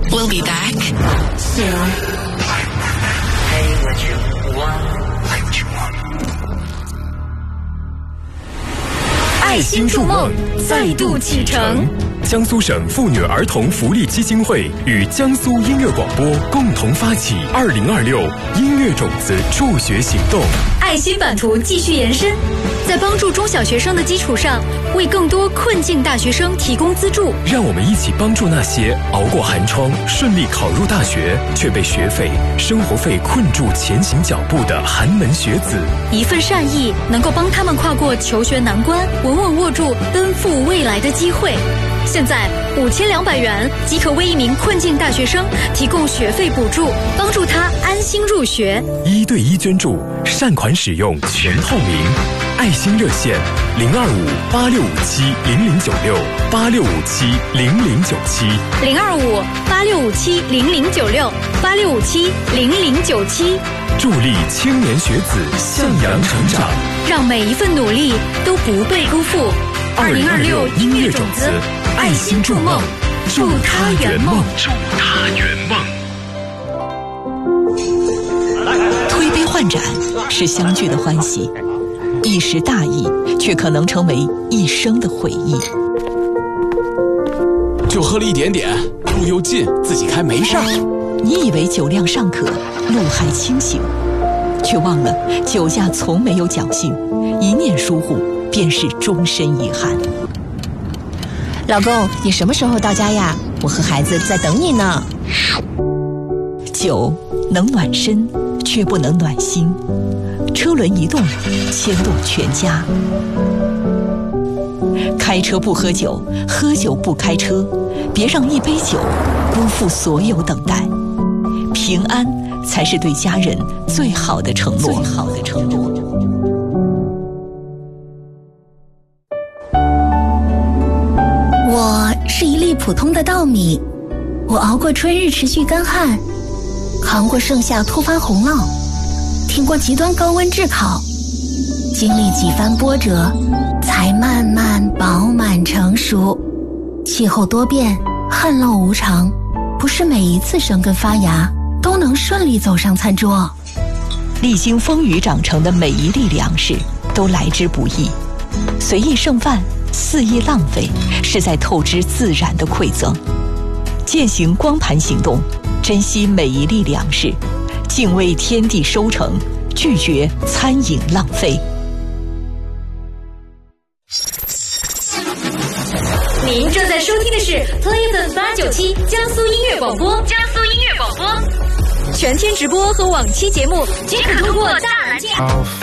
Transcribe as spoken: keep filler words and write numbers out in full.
We'll be back soon. Hey, what you want? Play what you want. 爱心筑梦再度启程。江苏省妇女儿童福利基金会与江苏音乐广播共同发起二零二六音乐种子助学行动。 爱心版图继续延伸，在帮助中小学生的基础上，为更多困境大学生提供资助。 让我们一起帮助那些熬过寒窗、顺利考入大学，却被学费、生活费困住前行脚步的寒门学子。 一份善意能够帮他们跨过求学难关，稳稳握住奔赴未来的机会。现在五千两百元即可为一名困境大学生提供学费补助，帮助他安心入学。 一对一捐助，善款使用全透明。爱心热线零二五八六五七零零九六八六五七零零九七零二五八六五七零零九六八六五七零零九七， 助力青年学子向阳成长， 让每一份努力都不被辜负。二零二六音乐种子，爱心筑梦，祝他圆梦， 祝他圆梦。 推杯换盏是相聚的欢喜，一时大意却可能成为一生的回忆。 就喝了一点点，路又近，自己开没事儿。 你以为酒量尚可，路还清醒，却忘了酒驾从没有侥幸，一念疏忽便是终身遗憾。 老公，你什么时候到家呀？我和孩子在等你呢。 酒能暖身，却不能暖心。车轮一动，牵动全家。开车不喝酒，喝酒不开车，别让一杯酒辜负所有等待。平安才是对家人最好的承诺。最好的承诺。 我是一粒普通的稻米，我熬过春日持续干旱，扛过盛夏突发洪涝，挺过极端高温炙烤，经历几番波折，才慢慢饱满成熟。气候多变，旱涝无常，不是每一次生根发芽都能顺利走上餐桌。 历经风雨长成的每一粒粮食都来之不易，随意剩饭，肆意浪费，是在透支自然的馈赠。践行光盘行动，珍惜每一粒粮食，敬畏天地收成，拒绝餐饮浪费。 您正在收听的是 Play F M 八九七江苏音乐广播，江苏音乐广播，全天直播和往期节目皆可通过大蓝键。